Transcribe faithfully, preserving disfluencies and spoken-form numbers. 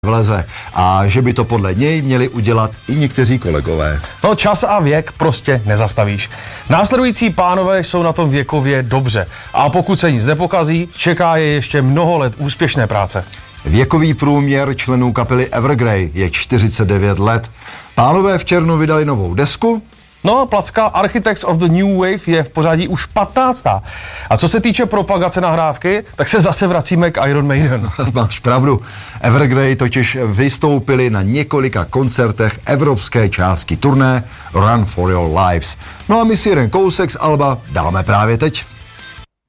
vleze a že by to podle něj měli udělat i někteří kolegové. No čas a věk prostě nezastavíš. Následující pánové jsou na tom věkově dobře a pokud se nic nepokazí, čeká je ještě mnoho let úspěšné práce. Věkový průměr členů kapely Evergrey je čtyřicet devět let. Pánové v červnu vydali novou desku. No, placka Architects of the New Wave je v pořadí už patnáctá. A co se týče propagace nahrávky, tak se zase vracíme k Iron Maiden. Máš pravdu. Evergrey totiž vystoupili na několika koncertech evropské části turné Run for Your Lives. No a my si jeden kousek z alba dáme právě teď.